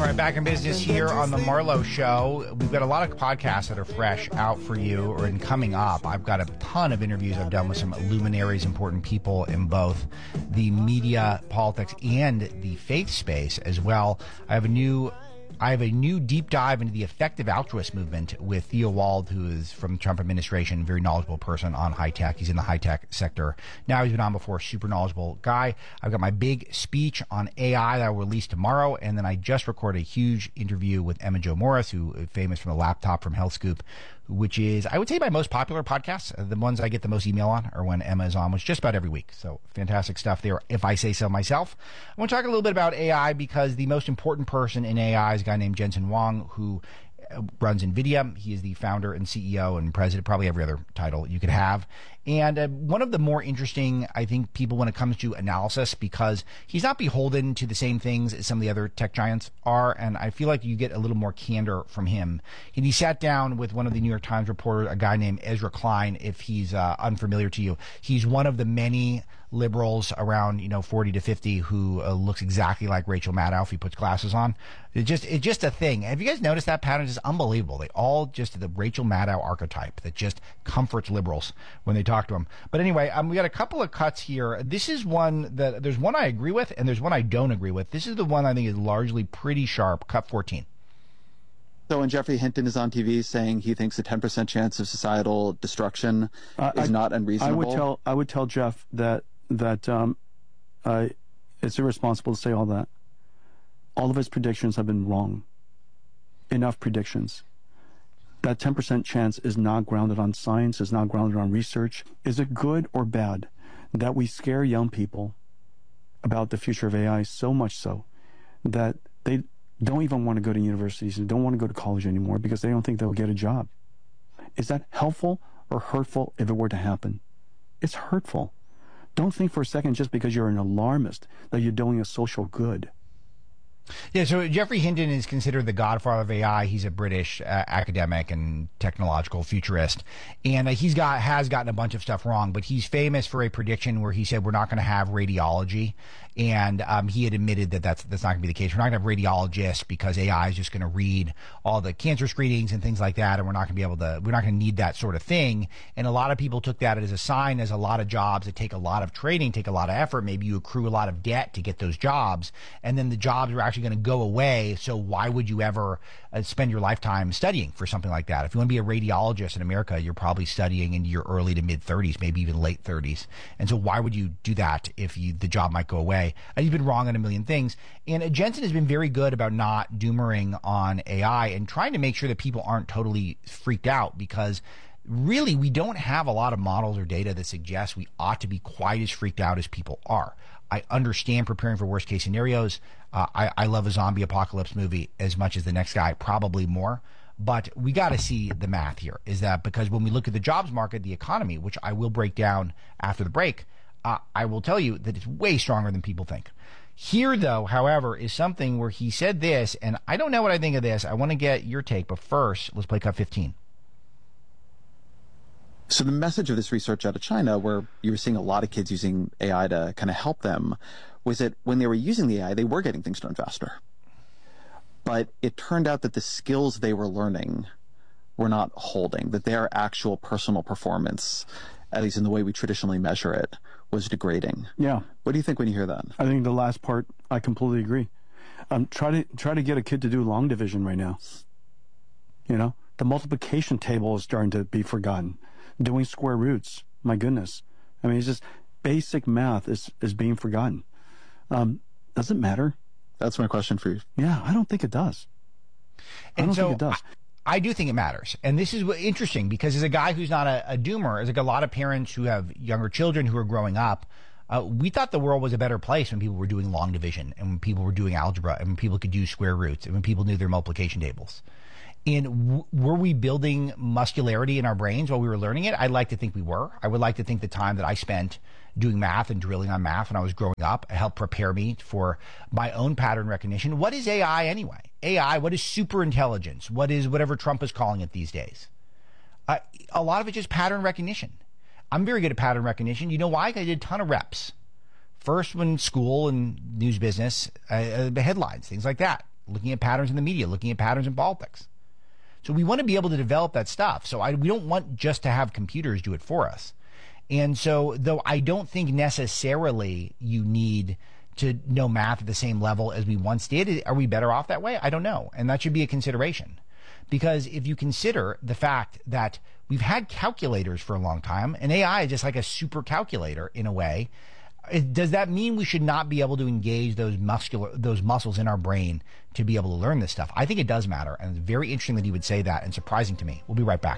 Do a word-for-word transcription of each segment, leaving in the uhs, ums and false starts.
All right, back in business here on the Marlowe Show. We've got a lot of podcasts that are fresh out for you or in coming up. I've got a ton of interviews I've done with some luminaries, important people in both the media, politics, and the faith space as well. I have a new I have a new deep dive into the effective altruist movement with Theo Wald, who is from the Trump administration, very knowledgeable person on high tech. He's in the high tech sector. Now he's been on before, super knowledgeable guy. I've got my big speech on A I that I will release tomorrow. And then I just recorded a huge interview with Emma Jo Morris, who is famous from the laptop from Health Scoop, which is, I would say, my most popular podcast. The ones I get the most email on are when Emma is on, which is just about every week. So fantastic stuff there, if I say so myself. I want to talk a little bit about A I because the most important person in A I is a guy named Jensen Huang, who runs NVIDIA. He is the founder and C E O and president, probably every other title you could have. And uh, one of the more interesting, I think, people when it comes to analysis, because he's not beholden to the same things as some of the other tech giants are. And I feel like you get a little more candor from him. And he sat down with one of the New York Times reporters, a guy named Ezra Klein, if he's uh, unfamiliar to you. He's one of the many liberals around, you know, forty to fifty who uh, looks exactly like Rachel Maddow if he puts glasses on. It's just, it's just a thing. Have you guys noticed that pattern? It's unbelievable. They all just the Rachel Maddow archetype that just comforts liberals when they talk to them. But anyway, um, we got a couple of cuts here. This is one that there's one I agree with and there's one I don't agree with. This is the one I think is largely pretty sharp. Cut fourteen. So when Jeffrey Hinton is on T V saying he thinks a ten percent chance of societal destruction uh, is I, not unreasonable, I would tell I would tell Jeff that that um, uh, it's irresponsible to say all that. All of his predictions have been wrong. Enough predictions. That ten percent chance is not grounded on science, is not grounded on research. Is it good or bad that we scare young people about the future of A I so much so that they don't even want to go to universities and don't want to go to college anymore because they don't think they'll get a job? Is that helpful or hurtful if it were to happen? It's hurtful. Don't think for a second just because you're an alarmist that you're doing a social good. Yeah, so Jeffrey Hinton is considered the godfather of A I. He's a British uh, academic and technological futurist, and uh, he's got has gotten a bunch of stuff wrong. But he's famous for a prediction where he said we're not going to have radiology, and um, he had admitted that that's that's not going to be the case. We're not going to have radiologists because A I is just going to read all the cancer screenings and things like that, and we're not going to be able to. We're not going to need that sort of thing. And a lot of people took that as a sign, as a lot of jobs that take a lot of training, take a lot of effort. Maybe you accrue a lot of debt to get those jobs, and then the jobs are actually going to go away. So why would you ever uh, spend your lifetime studying for something like that? If you want to be a radiologist in America, you're probably studying into your early to mid thirties, maybe even late thirties. And so why would you do that if you, the job might go away? And he's been wrong on a million things. And uh, Jensen has been very good about not doomering on A I and trying to make sure that people aren't totally freaked out, because really, we don't have a lot of models or data that suggests we ought to be quite as freaked out as people are. I understand preparing for worst case scenarios. Uh, I, I love a zombie apocalypse movie as much as the next guy, probably more. But we got to see the math here. Is that because when we look at the jobs market, the economy, which I will break down after the break, uh, I will tell you that it's way stronger than people think. Here, though, however, is something where he said this, and I don't know what I think of this. I want to get your take, but first, let's play cut fifteen. So the message of this research out of China, where you were seeing a lot of kids using A I to kind of help them, was that when they were using the A I, they were getting things done faster. But it turned out that the skills they were learning were not holding, that their actual personal performance, at least in the way we traditionally measure it, was degrading. Yeah. What do you think when you hear that? I think the last part, I completely agree. Um, try to try to get a kid to do long division right now. You know, the multiplication table is starting to be forgotten. Doing square roots, my goodness. I mean, it's just basic math is, is being forgotten. Um, does it matter? That's my question for you. Yeah, I don't think it does. And I don't so think it does. I, I do think it matters. And this is interesting because as a guy who's not a, a doomer, as like a lot of parents who have younger children who are growing up, uh, we thought the world was a better place when people were doing long division and when people were doing algebra and when people could do square roots and when people knew their multiplication tables. And w- were we building muscularity in our brains while we were learning it? I'd like to think we were. I would like to think the time that I spent doing math and drilling on math when I was growing up helped prepare me for my own pattern recognition. What is A I anyway? A I, what is super intelligence? What is whatever Trump is calling it these days? Uh, a lot of it is pattern recognition. I'm very good at pattern recognition. You know why? I did a ton of reps. First, when school and news business, uh, the headlines, things like that. looking at patterns in the media, looking at patterns in politics. So we want to be able to develop that stuff. So I, we don't want just to have computers do it for us. And so, though I don't think necessarily you need to know math at the same level as we once did, are we better off that way? I don't know. And that should be a consideration. Because if you consider the fact that we've had calculators for a long time, and A I is just like a super calculator in a way, does that mean we should not be able to engage those muscular, those muscles in our brain to be able to learn this stuff? I think it does matter. And it's very interesting that he would say that and surprising to me. We'll be right back.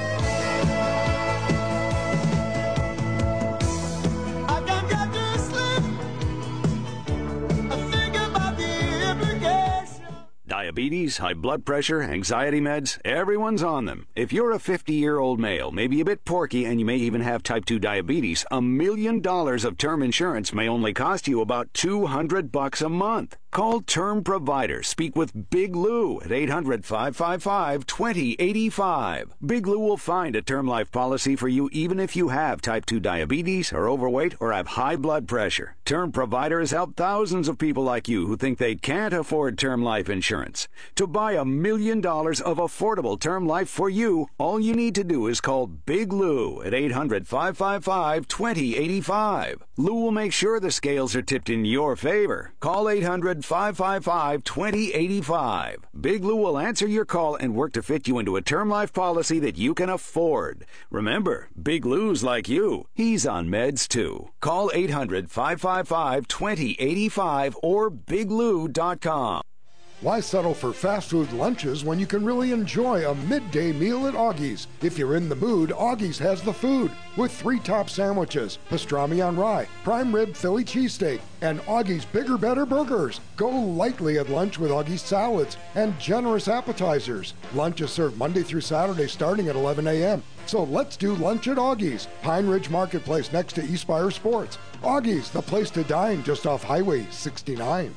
Diabetes, high blood pressure, anxiety meds, everyone's on them. If you're a fifty-year-old male, maybe a bit porky, and you may even have type two diabetes, a million dollars of term insurance may only cost you about two hundred bucks a month. Call Term Provider. Speak with Big Lou at eight hundred, five five five, two zero eight five. Big Lou will find a term life policy for you even if you have type two diabetes, are overweight, or have high blood pressure. Term Provider has helped thousands of people like you who think they can't afford term life insurance. To buy a million dollars of affordable term life for you, all you need to do is call Big Lou at eight hundred, five five five, two zero eight five. Lou will make sure the scales are tipped in your favor. Call eight hundred, five five five, two zero eight five. Big Lou will answer your call and work to fit you into a term life policy that you can afford. Remember, Big Lou's like you. He's on meds too. Call eight hundred, five five five, two zero eight five or big lou dot com. Why settle for fast food lunches when you can really enjoy a midday meal at Augie's? If you're in the mood, Augie's has the food with three top sandwiches, pastrami on rye, prime rib Philly cheesesteak, and Augie's Bigger Better Burgers. Go lightly at lunch with Augie's salads and generous appetizers. Lunch is served Monday through Saturday starting at eleven a.m. So let's do lunch at Augie's, Pine Ridge Marketplace next to Eastspire Sports. Augie's, the place to dine just off Highway sixty-nine.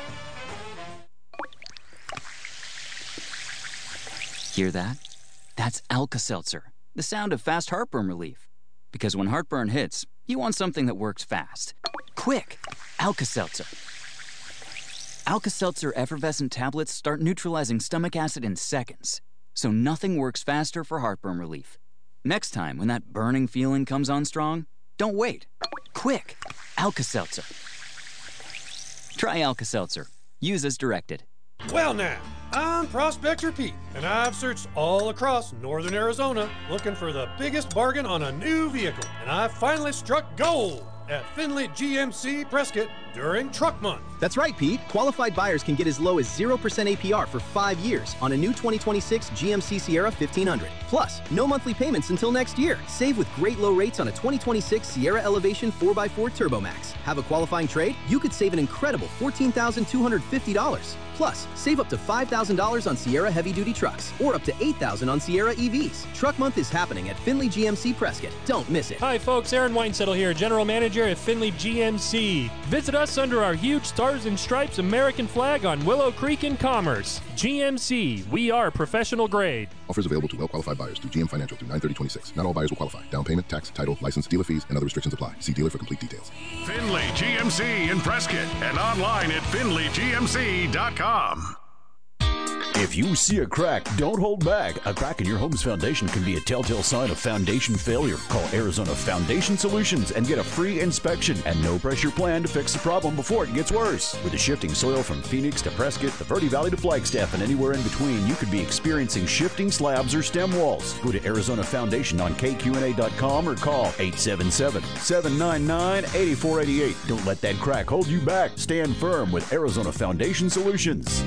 Hear that? That's Alka-Seltzer, the sound of fast heartburn relief. Because when heartburn hits, you want something that works fast. Quick! Alka-Seltzer. Alka-Seltzer effervescent tablets start neutralizing stomach acid in seconds, so nothing works faster for heartburn relief. Next time, when that burning feeling comes on strong, don't wait. Quick! Alka-Seltzer. Try Alka-Seltzer. Use as directed. Well now, I'm Prospector Pete, and I've searched all across northern Arizona looking for the biggest bargain on a new vehicle, and I finally struck gold at Findlay G M C Prescott during Truck Month. That's right, Pete. Qualified buyers can get as low as zero percent A P R for five years on a new twenty twenty-six G M C Sierra fifteen hundred. Plus, no monthly payments until next year. Save with great low rates on a twenty twenty-six Sierra Elevation four by four Turbo Max. Have a qualifying trade? You could save an incredible fourteen thousand two hundred fifty dollars. Plus, save up to five thousand dollars on Sierra heavy-duty trucks or up to eight thousand dollars on Sierra E Vs. Truck Month is happening at Findlay G M C Prescott. Don't miss it. Hi, folks. Aaron Weinsettle here, General Manager at Findlay G M C. Visit us under our huge Stars and Stripes American flag on Willow Creek in Commerce. G M C, we are professional grade. Offers available to well-qualified buyers through G M Financial through nine thirty twenty-six. Not all buyers will qualify. Down payment, tax, title, license, dealer fees, and other restrictions apply. See dealer for complete details. Findlay G M C in Prescott and online at Findlay G M C dot com. If you see a crack, don't hold back. A crack in your home's foundation can be a telltale sign of foundation failure. Call Arizona Foundation Solutions and get a free inspection and no pressure plan to fix the problem before it gets worse. With the shifting soil from Phoenix to Prescott, the Verde Valley to Flagstaff, and anywhere in between, you could be experiencing shifting slabs or stem walls. Go to Arizona Foundation on K Q N A dot com or call eight seven seven, seven nine nine, eight four eight eight. Don't let that crack hold you back. Stand firm with Arizona Foundation Solutions.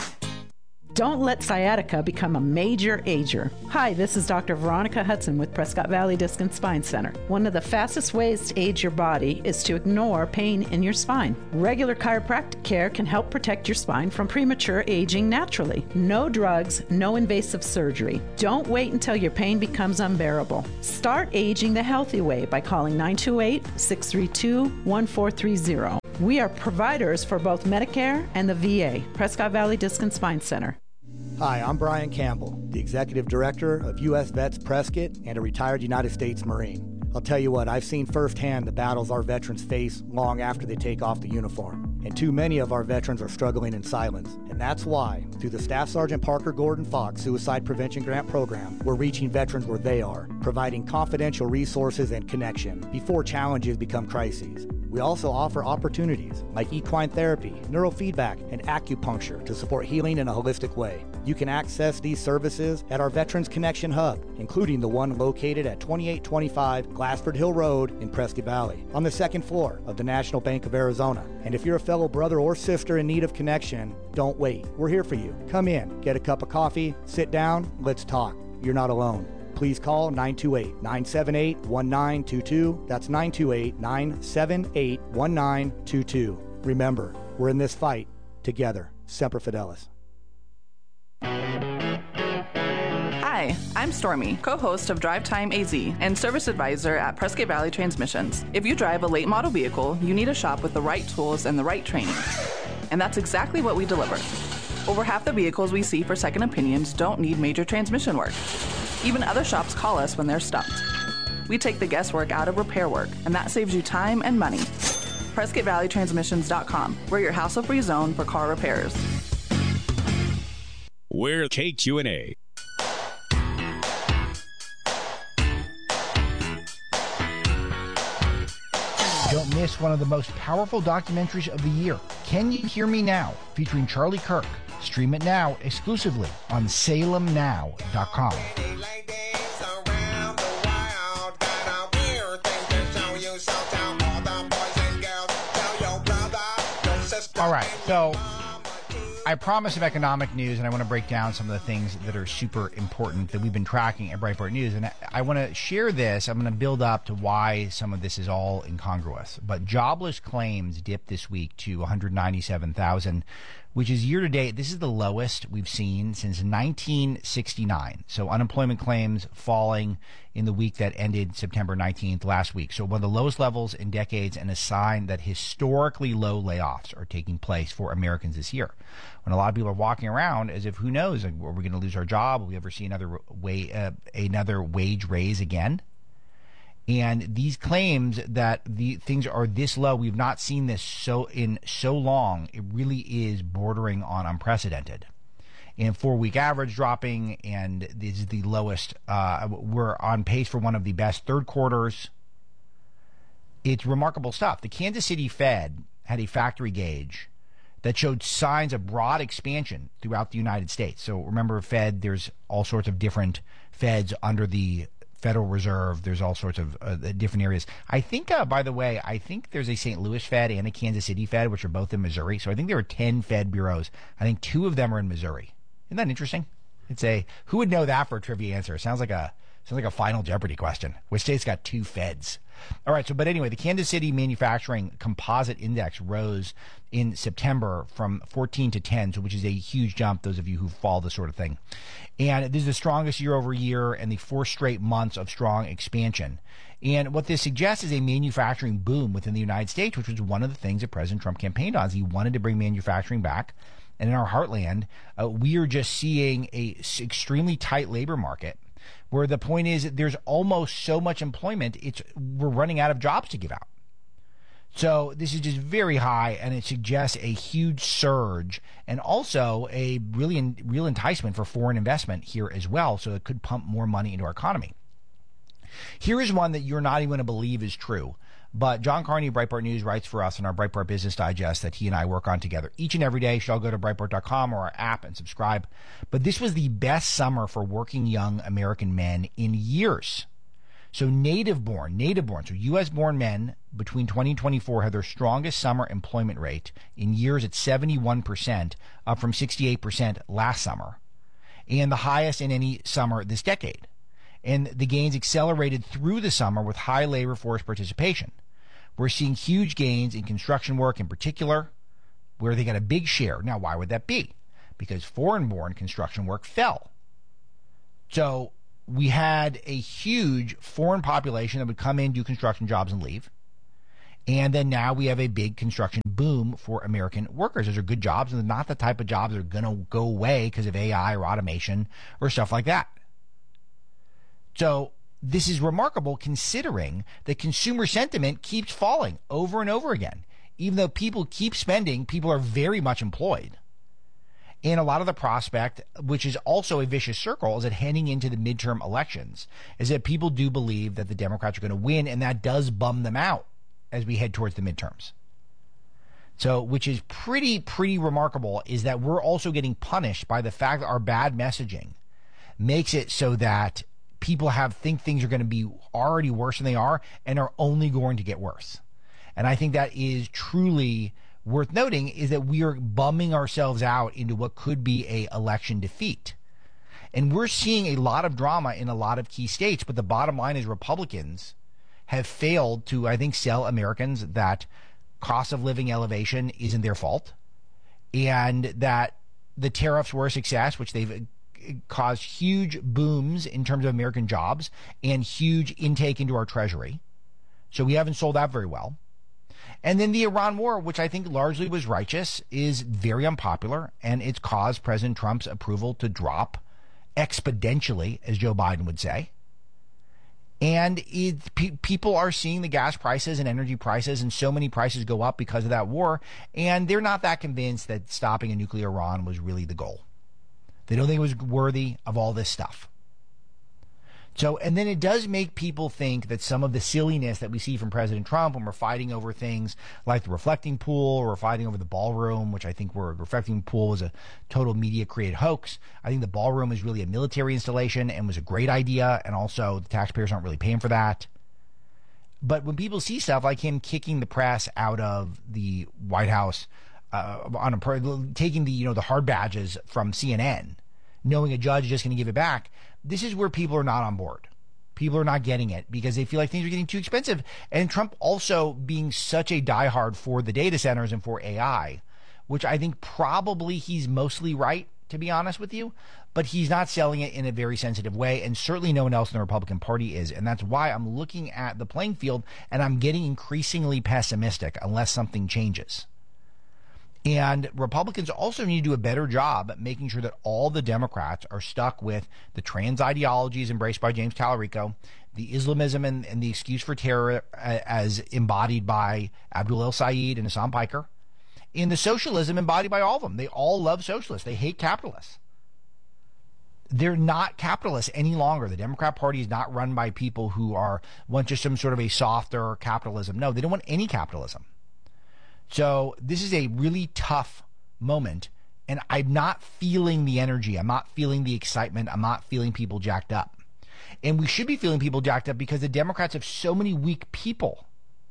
Don't let sciatica become a major ager. Hi, this is Doctor Veronica Hudson with Prescott Valley Disc and Spine Center. One of the fastest ways to age your body is to ignore pain in your spine. Regular chiropractic care can help protect your spine from premature aging naturally. No drugs, no invasive surgery. Don't wait until your pain becomes unbearable. Start aging the healthy way by calling nine two eight, six three two, one four three zero. We are providers for both Medicare and the V A, Prescott Valley Disc and Spine Center. Hi, I'm Brian Campbell, the Executive Director of U S Vets Prescott and a retired United States Marine. I'll tell you what, I've seen firsthand the battles our veterans face long after they take off the uniform. and too many of our veterans are struggling in silence. And that's why, through the Staff Sergeant Parker Gordon Fox Suicide Prevention Grant Program, we're reaching veterans where they are, providing confidential resources and connection before challenges become crises. We also offer opportunities like equine therapy, neurofeedback, and acupuncture to support healing in a holistic way. You can access these services at our Veterans Connection Hub, including the one located at twenty-eight twenty-five Glassford Hill Road in Prescott Valley, on the second floor of the National Bank of Arizona. And if you're a fellow brother or sister in need of connection, don't wait. We're here for you. Come in, get a cup of coffee, sit down, let's talk. You're not alone. Please call nine two eight, nine seven eight, one nine two two. That's nine two eight, nine seven eight, one nine two two. Remember, we're in this fight together. Semper Fidelis. Hi, I'm Stormy, co-host of Drive Time A Z and service advisor at Prescott Valley Transmissions. If you drive a late model vehicle, you need a shop with the right tools and the right training. And that's exactly what we deliver. Over half the vehicles we see for second opinions don't need major transmission work. Even other shops call us when they're stumped. We take the guesswork out of repair work, and that saves you time and money. Prescott Valley Transmissions dot com. We're your hassle-free zone for car repairs. We're K Q and A. Don't miss one of the most powerful documentaries of the year, Can You Hear Me Now, featuring Charlie Kirk. Stream it now exclusively on Salem Now dot com. All right, so I promised some economic news, and I want to break down some of the things that are super important that we've been tracking at Breitbart News. And I want to share this. I'm going to build up to why some of this is all incongruous. But jobless claims dipped this week to one hundred ninety-seven thousand, which is year to date. This is the lowest we've seen since nineteen sixty-nine. So unemployment claims falling in the week that ended September nineteenth last week. So one of the lowest levels in decades, and a sign that historically low layoffs are taking place for Americans this year. When a lot of people are walking around as if, who knows, are we going to lose our job? Will we ever see another way, uh, another wage raise again? And these claims that the things are this low, we've not seen this so in so long. It really is bordering on unprecedented. And four-week average dropping, and this is the lowest. Uh, we're on pace for one of the best third quarters. It's remarkable stuff. The Kansas City Fed had a factory gauge that showed signs of broad expansion throughout the United States. So remember, Fed, there's all sorts of different Feds under the Federal Reserve. There's all sorts of uh, different areas. I think, uh, by the way, I think there's a Saint Louis Fed and a Kansas City Fed, which are both in Missouri. So I think there are ten Fed bureaus. I think two of them are in Missouri. Isn't that interesting? It's a, who would know that for a trivia answer? Sounds like a sounds like a Final Jeopardy question. Which state's got two Feds? All right, so but anyway, the Kansas City Manufacturing Composite Index rose in September from fourteen to ten, so which is a huge jump, those of you who follow this sort of thing. And this is the strongest year over year and the four straight months of strong expansion. And what this suggests is a manufacturing boom within the United States, which was one of the things that President Trump campaigned on. He wanted to bring manufacturing back. And in our heartland, uh, we are just seeing a extremely tight labor market, where the point is that there's almost so much employment, it's we're running out of jobs to give out. So this is just very high, and it suggests a huge surge and also a really in, real enticement for foreign investment here as well. So it could pump more money into our economy. Here is one that you're not even going to believe is true. But John Carney of Breitbart News writes for us in our Breitbart Business Digest that he and I work on together each and every day. You should all go to Breitbart dot com or our app and subscribe. But this was the best summer for working young American men in years. So native-born, native-born, so U S-born men between twenty and twenty-four had their strongest summer employment rate in years at seventy-one percent, up from sixty-eight percent last summer, and the highest in any summer this decade. And the gains accelerated through the summer with high labor force participation. We're seeing huge gains in construction work in particular, where they got a big share. Now, why would that be? Because foreign-born construction work fell. So we had a huge foreign population that would come in, do construction jobs, and leave. And then now we have a big construction boom for American workers. Those are good jobs, and they're not the type of jobs that are going to go away because of A I or automation or stuff like that. So this is remarkable considering that consumer sentiment keeps falling over and over again. Even though people keep spending, people are very much employed. And a lot of the prospect, which is also a vicious circle, is that heading into the midterm elections, is that people do believe that the Democrats are going to win, and that does bum them out as we head towards the midterms. So, which is pretty, pretty remarkable, is that we're also getting punished by the fact that our bad messaging makes it so that people have think things are going to be already worse than they are and are only going to get worse. And I think that is truly worth noting, is that we are bumming ourselves out into what could be a election defeat. And we're seeing a lot of drama in a lot of key states, but the bottom line is Republicans have failed to, I think, sell Americans that cost of living elevation isn't their fault, and that the tariffs were a success, which they've caused huge booms in terms of American jobs and huge intake into our treasury. So we haven't sold that very well. And then the Iran war, which I think largely was righteous, is very unpopular, and it's caused President Trump's approval to drop exponentially, as Joe Biden would say. And it, pe- people are seeing the gas prices and energy prices and so many prices go up because of that war, and they're not that convinced that stopping a nuclear Iran was really the goal. They don't think it was worthy of all this stuff. So, and then it does make people think that some of the silliness that we see from President Trump when we're fighting over things like the reflecting pool, or we're fighting over the ballroom, which I think were, reflecting pool was a total media created hoax. I think the ballroom is really a military installation and was a great idea. And also the taxpayers aren't really paying for that. But when people see stuff like him kicking the press out of the White House, uh, on a, taking the, you know, the hard badges from C N N, knowing a judge is just going to give it back, this is where people are not on board. People are not getting it because they feel like things are getting too expensive. And Trump also being such a diehard for the data centers and for A I, which I think probably he's mostly right, to be honest with you, but he's not selling it in a very sensitive way, and certainly no one else in the Republican Party is. And that's why I'm looking at the playing field and I'm getting increasingly pessimistic unless something changes. And Republicans also need to do a better job at making sure that all the Democrats are stuck with the trans ideologies embraced by James Talarico, the Islamism and, and the excuse for terror as embodied by Abdul El-Sayed and Hassan Piker, and the socialism embodied by all of them. They all love socialists. They hate capitalists. They're not capitalists any longer. The Democrat Party is not run by people who are want just some sort of a softer capitalism. No, they don't want any capitalism. So this is a really tough moment, and I'm not feeling the energy. I'm not feeling the excitement. I'm not feeling people jacked up. And we should be feeling people jacked up because the Democrats have so many weak people.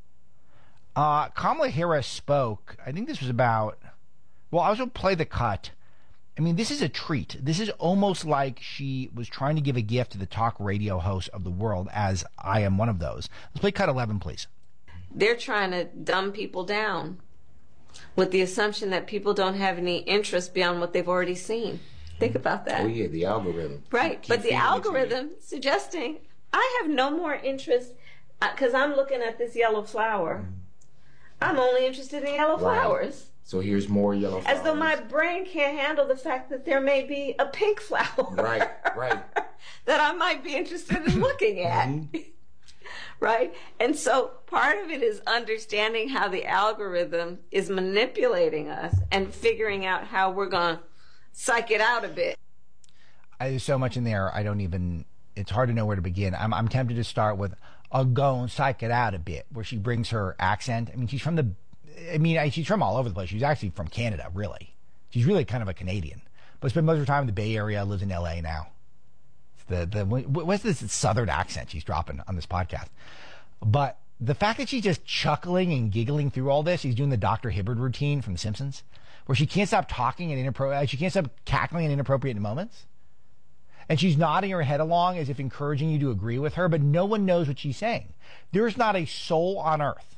Uh, Kamala Harris spoke, I think this was about, well, I was going to play the cut. I mean, this is a treat. This is almost like she was trying to give a gift to the talk radio hosts of the world, as I am one of those. Let's play cut eleven, please. They're trying to dumb people down with the assumption that people don't have any interest beyond what they've already seen. Think about that. Oh, yeah, the algorithm. Right, but the algorithm suggesting I have no more interest because I'm looking at this yellow flower. I'm only interested in yellow Right. flowers. So here's more yellow flowers. As though my brain can't handle the fact that there may be a pink flower. Right, right. that I might be interested in looking at. Right? And so part of it is understanding how the algorithm is manipulating us and figuring out how we're going to psych it out a bit. I, there's so much in there, I don't even, it's hard to know where to begin. I'm, I'm tempted to start with, I'll go and psych it out a bit, where she brings her accent. I mean, she's from the, I mean, she's from all over the place. She's actually from Canada, really. She's really kind of a Canadian. But spent most of her time in the Bay Area, lives in L A now. The, the what's this southern accent she's dropping on this podcast? But the fact that she's just chuckling and giggling through all this, she's doing the Doctor Hibbert routine from The Simpsons, where she can't stop talking and inappropriate, she can't stop cackling in inappropriate moments, and she's nodding her head along as if encouraging you to agree with her, but no one knows what she's saying. There's not a soul on earth.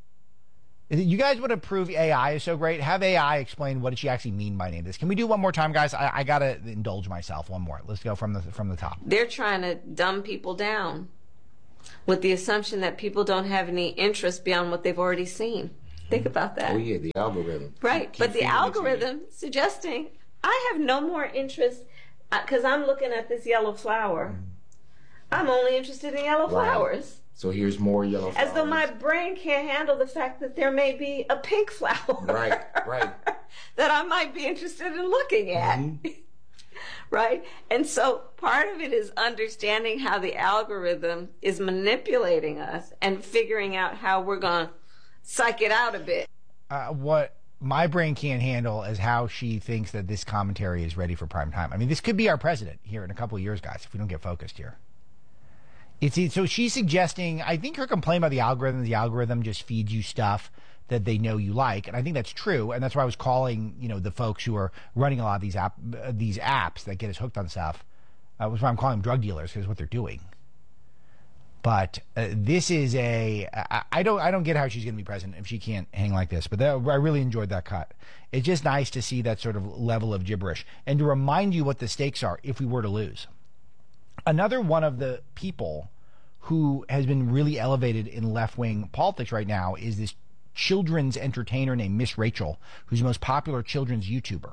You guys would approve A I is so great. Have A I explain what did she actually mean by any of this. Can we do one more time, guys? I, I gotta indulge myself one more. Let's go from the from the top. They're trying to dumb people down with the assumption that people don't have any interest beyond what they've already seen. Think about that. Oh, yeah, the algorithm. Right, Keep but the feeding it to algorithm suggesting I have no more interest because I'm looking at this yellow flower. I'm only interested in yellow Right. flowers. So here's more yellow flowers. As though my brain can't handle the fact that there may be a pink flower. Right, right. that I might be interested in looking at. Mm-hmm. Right? And so part of it is understanding how the algorithm is manipulating us and figuring out how we're going to psych it out a bit. Uh, what my brain can't handle is how she thinks that this commentary is ready for prime time. I mean, this could be our president here in a couple of years, guys, if we don't get focused here. It's so she's suggesting, I think her complaint about the algorithm, the algorithm just feeds you stuff that they know you like, and I think that's true, and that's why I was calling, you know, the folks who are running a lot of these app, uh, these apps that get us hooked on stuff. Uh, was why I'm calling them drug dealers, because what they're doing. But uh, this is a I, I don't I don't get how she's going to be president if she can't hang like this. But that, I really enjoyed that cut. It's just nice to see that sort of level of gibberish and to remind you what the stakes are if we were to lose. Another one of the people who has been really elevated in left-wing politics right now is this children's entertainer named Miss Rachel, who's the most popular children's YouTuber.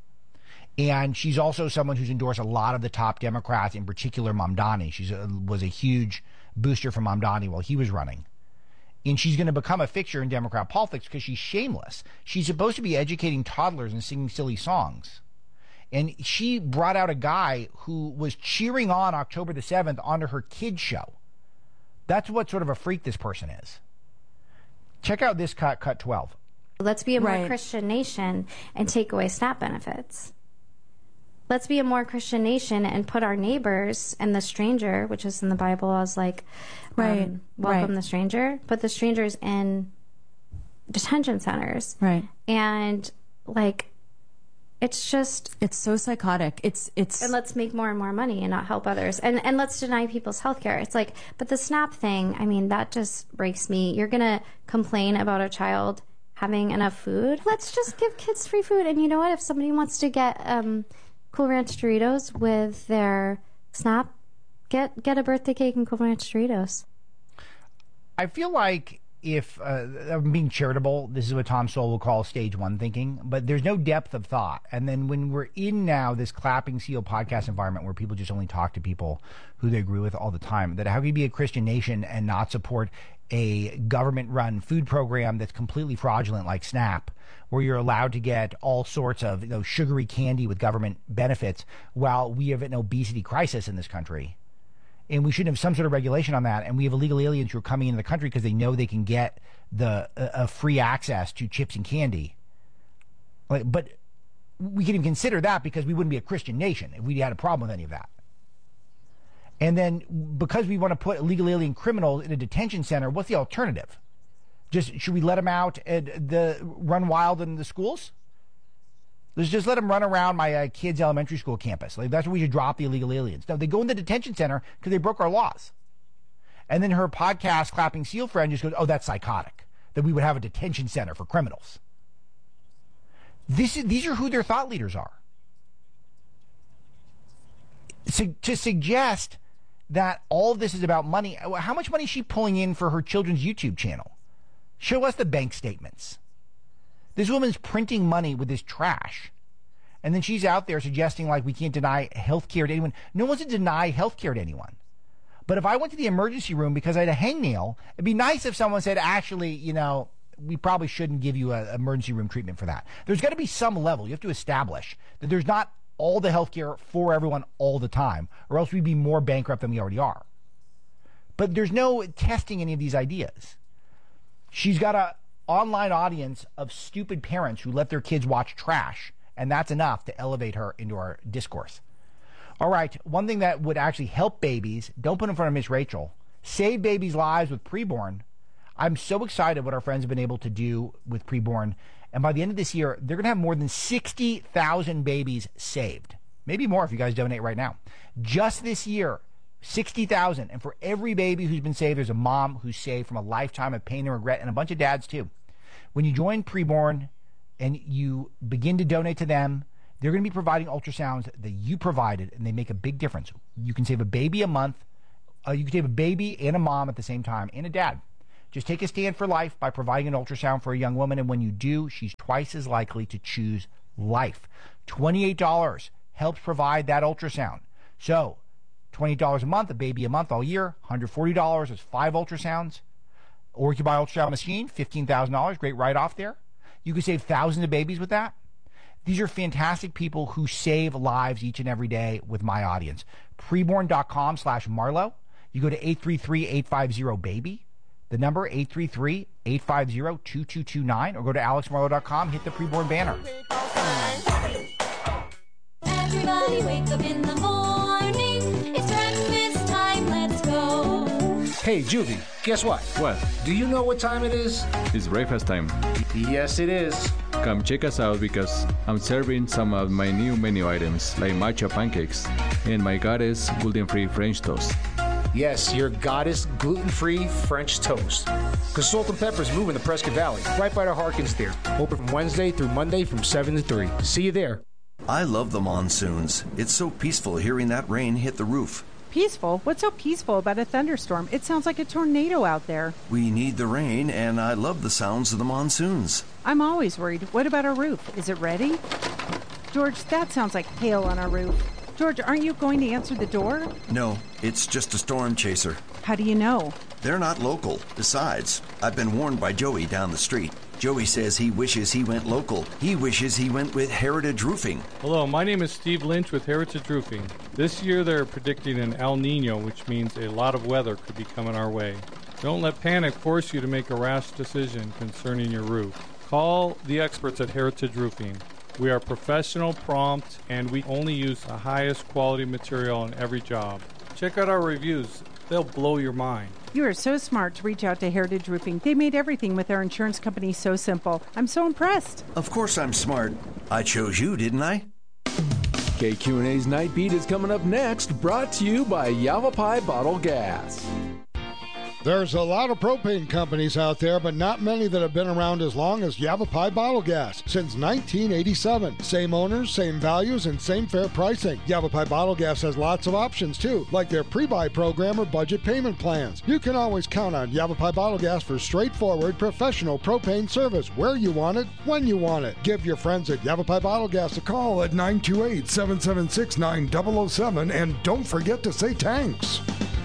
And she's also someone who's endorsed a lot of the top Democrats, in particular Mamdani. She was a huge booster for Mamdani while he was running. And she's going to become a fixture in Democrat politics because she's shameless. She's supposed to be educating toddlers and singing silly songs. And she brought out a guy who was cheering on October the seventh onto her kids' show. That's what sort of a freak this person is. Check out this cut, cut twelve. Let's be a more Right. Christian nation and take away SNAP benefits. Let's be a more Christian nation and put our neighbors and the stranger, which is in the Bible as like, Right, um, welcome right. the stranger, put the strangers in detention centers. Right. And like, it's just it's so psychotic. It's it's and let's make more and more money and not help others. And and let's deny people's health care. It's like, but the SNAP thing, I mean, that just breaks me. You're gonna complain about a child having enough food. Let's just give kids free food. And you know what? If somebody wants to get um, Cool Ranch Doritos with their SNAP, get get a birthday cake and Cool Ranch Doritos. I feel like if uh, I'm being charitable, this is what Tom Sowell will call stage one thinking, but there's no depth of thought. And then when we're in now this clapping seal podcast environment where people just only talk to people who they agree with all the time, that how can you be a Christian nation and not support a government-run food program that's completely fraudulent like SNAP, where you're allowed to get all sorts of, you know, sugary candy with government benefits while we have an obesity crisis in this country? And we should have some sort of regulation on that. And we have illegal aliens who are coming into the country because they know they can get the uh, uh, free access to chips and candy. Like, but we can even consider that because we wouldn't be a Christian nation if we had a problem with any of that. And then because we want to put illegal alien criminals in a detention center, what's the alternative? Just should we let them out and the run wild in the schools? Let's just let them run around my uh, kids' elementary school campus. Like, that's where we should drop the illegal aliens. No, they go in the detention center because they broke our laws. And then her podcast clapping seal friend just goes, oh, that's psychotic, that we would have a detention center for criminals. This is, these are who their thought leaders are. So, to suggest that all of this is about money, how much money is she pulling in for her children's YouTube channel? Show us the bank statements. This woman's printing money with this trash. And then she's out there suggesting like we can't deny health care to anyone. No one's to deny health care to anyone. But if I went to the emergency room because I had a hangnail, it'd be nice if someone said, actually, you know, we probably shouldn't give you an emergency room treatment for that. There's got to be some level. You have to establish that there's not all the health care for everyone all the time, or else we'd be more bankrupt than we already are. But there's no testing any of these ideas. She's got a online audience of stupid parents who let their kids watch trash, and that's enough to elevate her into our discourse. All right, one thing that would actually help babies, don't put in front of Miss Rachel, save babies' lives with preborn. I'm so excited what our friends have been able to do with preborn, and by the end of this year, they're going to have more than sixty thousand babies saved. Maybe more if you guys donate right now. Just this year, sixty thousand. And for every baby who's been saved, there's a mom who's saved from a lifetime of pain and regret, and a bunch of dads too. When you join Preborn and you begin to donate to them, they're going to be providing ultrasounds that you provided, and they make a big difference. You can save a baby a month. Uh, you can save a baby and a mom at the same time, and a dad. Just take a stand for life by providing an ultrasound for a young woman, and when you do, she's twice as likely to choose life. twenty-eight dollars helps provide that ultrasound. So twenty dollars a month, a baby a month all year. one hundred forty dollars is five ultrasounds. Or you can buy an ultrasound machine, fifteen thousand dollars, great write-off there. You can save thousands of babies with that. These are fantastic people who save lives each and every day with my audience. Preborn.com slash Marlowe. You go to eight three three, eight five zero, baby. The number, eight three three, eight five zero, two two two nine. Or go to alex marlowe dot com, hit the Preborn banner. Everybody wake up in the morning. It's breakfast time, let's go. Hey, Juvie, guess what? What? Do you know what time it is? It's breakfast time. Yes, it is. Come check us out because I'm serving some of my new menu items like matcha pancakes and my goddess gluten-free French toast. Yes, your goddess gluten-free French toast. Because Salt and Pepper's moving to Prescott Valley, right by the Harkins there. Open from Wednesday through Monday from seven to three. See you there. I love the monsoons. It's so peaceful hearing that rain hit the roof. Peaceful? What's so peaceful about a thunderstorm? It sounds like a tornado out there. We need the rain, and I love the sounds of the monsoons. I'm always worried. What about our roof? Is it ready? George, that sounds like hail on our roof. George, aren't you going to answer the door? No, it's just a storm chaser. How do you know? They're not local. Besides, I've been warned by Joey down the street. Joey says he wishes he went local. He wishes he went with Heritage Roofing. Hello, my name is Steve Lynch with Heritage Roofing. This year they're predicting an El Nino, which means a lot of weather could be coming our way. Don't let panic force you to make a rash decision concerning your roof. Call the experts at Heritage Roofing. We are professional, prompt, and we only use the highest quality material on every job. Check out our reviews. They'll blow your mind. You are so smart to reach out to Heritage Roofing. They made everything with their insurance company so simple. I'm so impressed. Of course I'm smart. I chose you, didn't I? K Q and A's Night Beat is coming up next, brought to you by Yavapai Bottle Gas. There's a lot of propane companies out there, but not many that have been around as long as Yavapai Bottle Gas. Since nineteen eighty-seven. Same owners, same values, and same fair pricing. Yavapai Bottle Gas has lots of options, too, like their pre-buy program or budget payment plans. You can always count on Yavapai Bottle Gas for straightforward, professional propane service where you want it, when you want it. Give your friends at Yavapai Bottle Gas a call at nine two eight, seven seven six, nine zero zero seven, and don't forget to say thanks.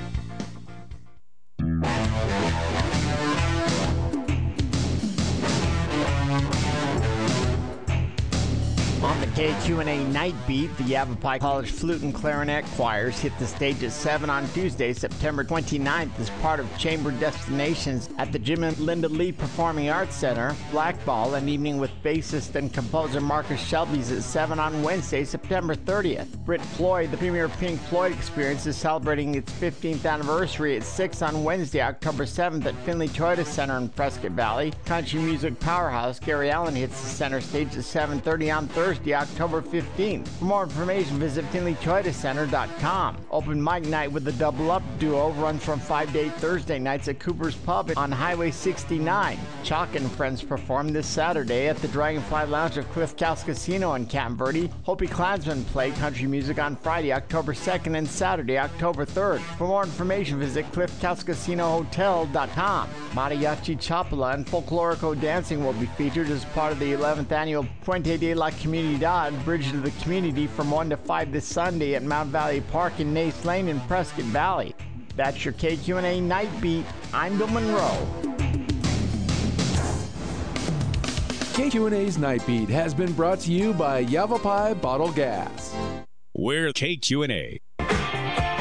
On the K Q and A Night Beat, the Yavapai College Flute and Clarinet Choirs hit the stage at seven on Tuesday, September twenty-ninth, as part of Chamber Destinations at the Jim and Linda Lee Performing Arts Center. Blackball, an evening with bassist and composer Marcus Shelby's at seven on Wednesday, September thirtieth. Brit Floyd, the premier Pink Floyd experience, is celebrating its fifteenth anniversary at six on Wednesday, October seventh at Finley Toyota Center in Prescott Valley. Country music powerhouse Gary Allan hits the center stage at seven thirty on Thursday, October fifteenth. For more information, visit finley toyota center dot com. Open mic night with the Double Up duo runs from five to eight Thursday nights at Cooper's Pub on Highway sixty-nine. Chalk and Friends perform this Saturday at the Dragonfly Lounge of Cliff House Casino in Camp Verde. Hopi Klansmen play country music on Friday, October second and Saturday, October third. For more information, visit cliff house casino hotel dot com. Mariachi Chapala and Folklorico dancing will be featured as part of the eleventh annual Puente de la Comunidad, Bridge to the Community, from one to five this Sunday at Mount Valley Park in Nace Lane in Prescott Valley. That's your K Q and A Night Beat. I'm Bill Monroe. K Q and A's Night Beat has been brought to you by Yavapai Bottle Gas. We're K Q and A,